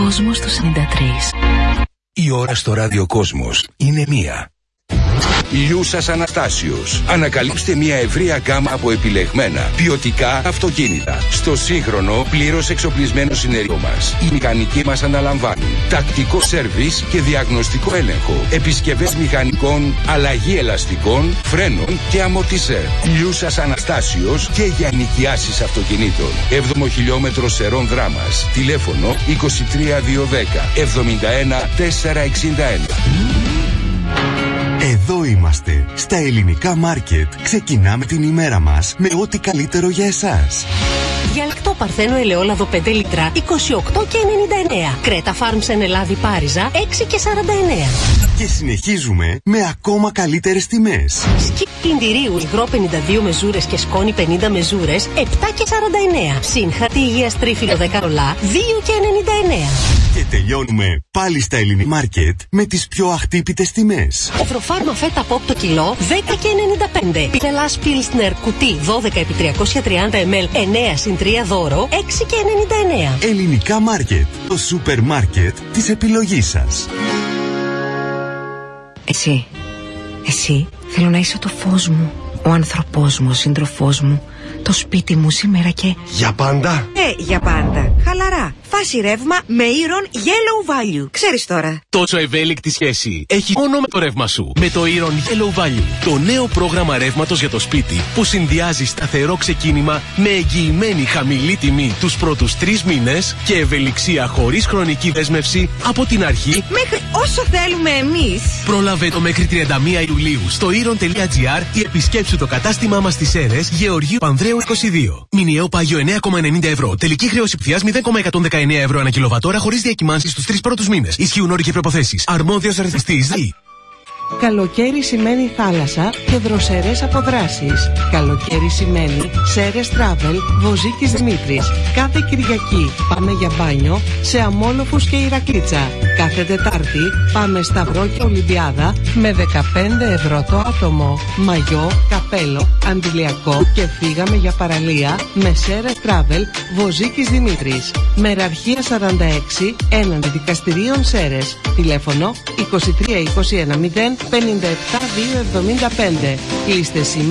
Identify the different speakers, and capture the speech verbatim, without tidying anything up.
Speaker 1: Κόσμος του ενενήντα τρία.
Speaker 2: Η ώρα στο ραδιοκόσμος είναι μία. Λιούσας Αναστάσιος. Ανακαλύψτε μια ευρεία γκάμα από επιλεγμένα ποιοτικά αυτοκίνητα στο σύγχρονο πλήρως εξοπλισμένο συνεργείο μας. Οι μηχανικοί μας αναλαμβάνουν τακτικό σέρβις και διαγνωστικό έλεγχο, επισκευές μηχανικών, αλλαγή ελαστικών, φρένων και αμορτισέρ. Λιούσας Αναστάσιος και για ενοικιάσεις αυτοκινήτων. έβδομο χιλιόμετρο Σερών Δράμας. Τηλέφωνο είκοσι τρία διακόσια δέκα εβδομήντα ένα τετρακόσια εξήντα ένα.
Speaker 3: Εδώ είμαστε, στα ελληνικά μάρκετ. Ξεκινάμε την ημέρα μας με ό,τι καλύτερο για εσάς.
Speaker 4: Διαλεκτό Παρθένο ελαιόλαδο πέντε λίτρα είκοσι οκτώ και ενενήντα εννέα. Κρέτα Φάρμς εν Ελλάδη Πάριζα έξι και σαράντα εννέα.
Speaker 3: Και συνεχίζουμε με ακόμα καλύτερες τιμές.
Speaker 4: Σκι πλυντηρίου υγρό πενήντα δύο μεζούρες και σκόνη πενήντα μεζούρες επτά και σαράντα εννέα. Συν χαρτί υγείας τρίφυλλο δέκα ρολά δύο και ενενήντα εννέα.
Speaker 3: Και τελειώνουμε πάλι στα ελληνικά μάρκετ με τις πιο αχτύπητες τιμές.
Speaker 4: Ευρωφάρμα φέτα πόπ το κιλό δέκα και ενενήντα πέντε. Πιπελάς Πίλσνερ κουτί δώδεκα επί τριακόσια τριάντα μιλιλίτρα εννέα συν τρία δώρο έξι και ενενήντα εννέα.
Speaker 3: Ελληνικά μάρκετ, το σούπερ μάρκετ της επιλογής σας.
Speaker 5: Εσύ, εσύ θέλω να είσαι το φως μου, ο άνθρωπός μου, ο σύντροφός μου, το σπίτι μου σήμερα και...
Speaker 6: Για πάντα?
Speaker 5: Ε, για πάντα. Χαλαρά. Φάση ρεύμα με Iron Yellow Value. Ξέρεις τώρα.
Speaker 7: Τόσο ευέλικτη σχέση έχει μόνο με το ρεύμα σου. Με το Iron Yellow Value. Το νέο πρόγραμμα ρεύματος για το σπίτι που συνδυάζει σταθερό ξεκίνημα με εγγυημένη χαμηλή τιμή τους πρώτους τρεις μήνες και ευελιξία χωρίς χρονική δέσμευση από την αρχή
Speaker 5: μέχρι όσο θέλουμε εμείς.
Speaker 7: Πρόλαβε το μέχρι τριάντα μία Ιουλίου στο iron τελεία τζι άρ ή επισκέψου το κατάστημά μας στις Σέρρες Γεωργίου Πανδρέου είκοσι δύο. Μηνιαίο πάγιο εννέα κόμμα ενενήντα ευρώ. Τελική χρέωση πτιάς μηδέν κόμμα εκατόν δεκαεννέα ευρώ ανά κιλοβατόρα χωρίς διακυμάνσεις στους τρεις πρώτους μήνες. Ισχύουν όροι και προϋποθέσεις. Αρμόδιος αριθμιστής ΔΗ.
Speaker 8: Καλοκαίρι σημαίνει θάλασσα και δροσερές αποδράσεις. Καλοκαίρι σημαίνει Σέρες Travel, Βοζίκης Δημήτρης. Κάθε Κυριακή πάμε για μπάνιο σε Αμόλοφους και Ηρακλήτσα. Κάθε Τετάρτη πάμε Σταυρό και Ολυμπιάδα με δεκαπέντε ευρώ το άτομο. Μαγιό, καπέλο, αντιλιακό και φύγαμε για παραλία με Σέρες Travel, Βοζίκης Δημήτρης. Μεραρχία σαράντα έξι έναντι δικαστηρίων Σέρες. Τηλέφωνο είκοσι τρία είκοσι ένα μηδέν πενήντα επτά δύο εβδομήντα πέντε. Κλείστε σήμερα.